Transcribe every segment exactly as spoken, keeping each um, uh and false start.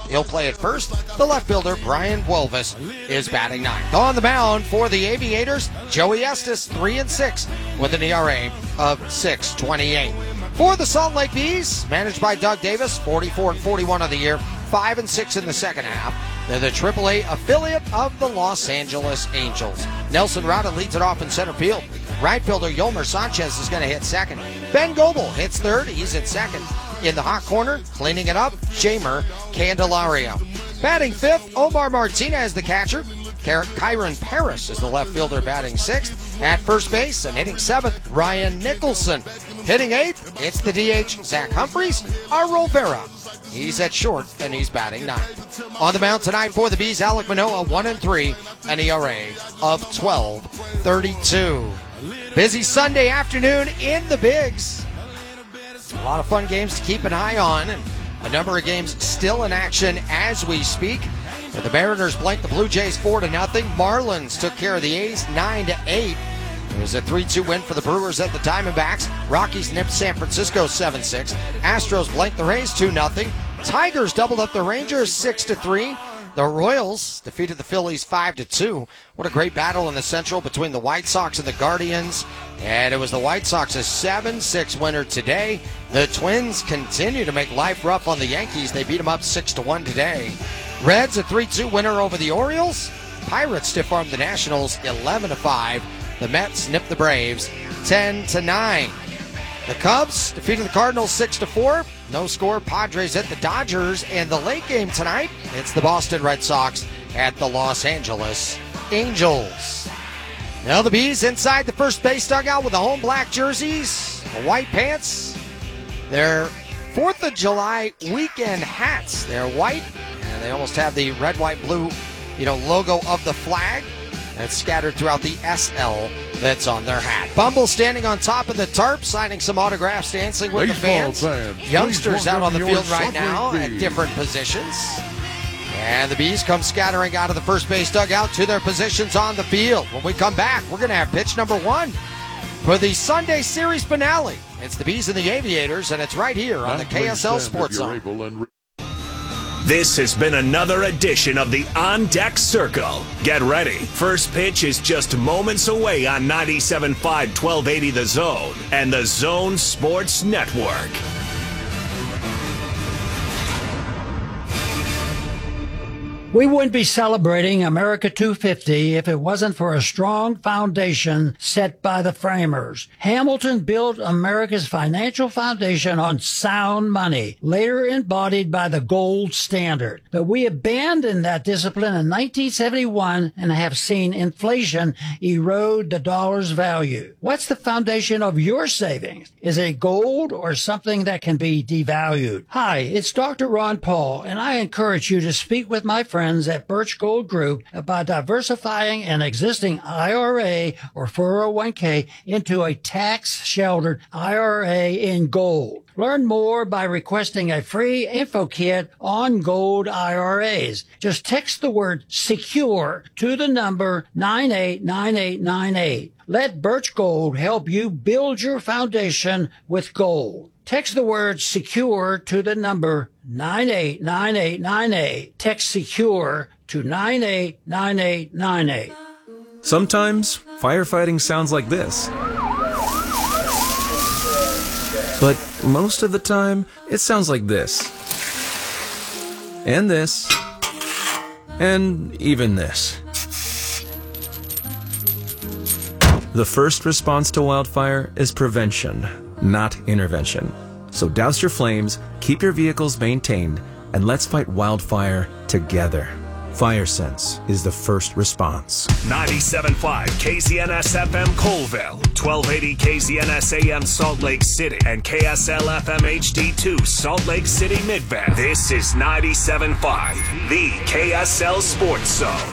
He'll play at first. The left fielder, Brian Wolvis, is batting ninth. On the mound for the Aviators, Joey Estes, three and six with an E R A of six twenty-eight. For the Salt Lake Bees, managed by Doug Davis, forty-four and forty-one of the year, five and six in the second half. They're the triple A affiliate of the Los Angeles Angels. Nelson Rada leads it off in center field. Right fielder Yolmer Sanchez is going to hit second. Ben Goebel hits third. He's at second. In the hot corner, cleaning it up, Jamer Candelario. Batting fifth, Omar Martinez, the catcher. Kyron Paris is the left fielder, batting sixth. At first base and hitting seventh, Ryan Nicholson. Hitting eighth, it's the D H, Zach Humphreys. Arol Vera, he's at short, and he's batting ninth. On the mound tonight for the Bees, Alek Manoah, one and three, an E R A of twelve thirty-two. Busy Sunday afternoon in the Bigs. A lot of fun games to keep an eye on, and a number of games still in action as we speak. But the Mariners blanked the Blue Jays four to nothing. Marlins took care of the A's nine to eight. It was a three two win for the Brewers at the Diamondbacks. Rockies nipped San Francisco seven six. Astros blanked the Rays two nothing. Tigers doubled up the Rangers six to three. The Royals defeated the Phillies five to two. What a great battle in the Central between the White Sox and the Guardians. And it was the White Sox's seven six winner today. The Twins continue to make life rough on the Yankees. They beat them up six to one today. Reds a three two winner over the Orioles. Pirates stiff-armed the Nationals eleven to five. The Mets nipped the Braves ten to nine. The Cubs defeated the Cardinals six to four. No score, Padres at the Dodgers. And the late game tonight, it's the Boston Red Sox at the Los Angeles Angels. Now the Bees inside the first base dugout with the home black jerseys, the white pants, their fourth of July weekend hats. They're white, and they almost have the red, white, blue, you know, logo of the flag. That's scattered throughout the S L that's on their hat. Bumble standing on top of the tarp, signing some autographs, dancing with Baseball the fans. fans, Youngsters out on the field right Salt Lake now at Bees. different positions. And the Bees come scattering out of the first base dugout to their positions on the field. When we come back, we're going to have pitch number one for the Sunday Series finale. It's the Bees and the Aviators, and it's right here on the K S L Sports Zone. This has been another edition of the On Deck Circle. Get ready. First pitch is just moments away on ninety-seven point five, twelve eighty The Zone and the Zone Sports Network. We wouldn't be celebrating America two fifty if it wasn't for a strong foundation set by the framers. Hamilton built America's financial foundation on sound money, later embodied by the gold standard. But we abandoned that discipline in nineteen seventy-one and have seen inflation erode the dollar's value. What's the foundation of your savings? Is it gold or something that can be devalued? Hi, it's Doctor Ron Paul, and I encourage you to speak with my friends at Birch Gold Group about diversifying an existing I R A or four oh one k into a tax-sheltered I R A in gold. Learn more by requesting a free info kit on gold I R As. Just text the word SECURE to the number nine eight nine eight nine eight. Let Birch Gold help you build your foundation with gold. Text the word SECURE to the number nine eight nine eight nine eight. Text SECURE to nine eight nine eight nine eight. Sometimes firefighting sounds like this. But most of the time, it sounds like this. And this. And even this. The first response to wildfire is prevention, not intervention. So douse your flames, keep your vehicles maintained, and let's fight wildfire together. FireSense is the first response. ninety-seven point five K Z N S F M Colville, twelve eighty K Z N S A M Salt Lake City, and K S L F M H D two Salt Lake City Midvale. This is ninety-seven point five, the K S L Sports Zone.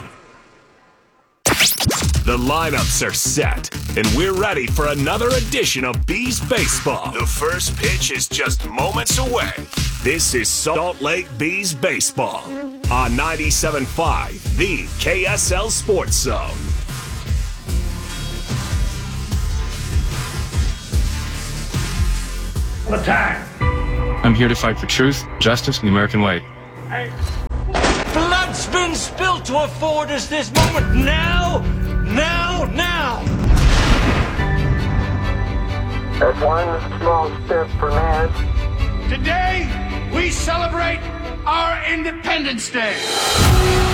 The lineups are set, and we're ready for another edition of Bees Baseball. The first pitch is just moments away. This is Salt Lake Bees Baseball on ninety-seven point five, the K S L Sports Zone. Attack! I'm here to fight for truth, justice, and the American way. Blood's been spilled to afford us this moment. Now, now, now. That's one small step for man. Today, we celebrate our Independence Day.